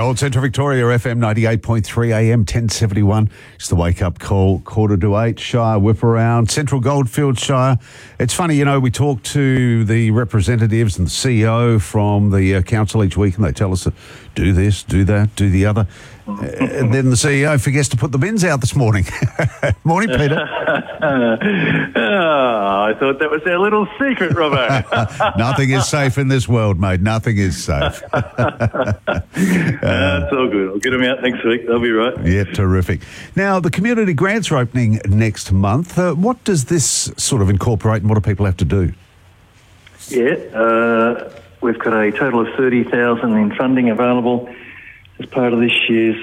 Gold, Central Victoria, FM 98.3 AM, 1071. It's the wake-up call, 7:45, Shire Whip Around, Central Goldfields Shire. It's funny, you know, we talk to the representatives and the CEO from the council each week, and they tell us to do this, do that, do the other. And then the CEO forgets to put the bins out this morning. Morning, Peter. I thought that was our little secret, Robbo. Nothing is safe in this world, mate. Nothing is safe. It's all good. I'll get them out next week. They'll be right. Yeah, terrific. Now, the community grants are opening next month. What does this sort of incorporate and what do people have to do? Yeah, we've got a total of $30,000 in funding available as part of this year's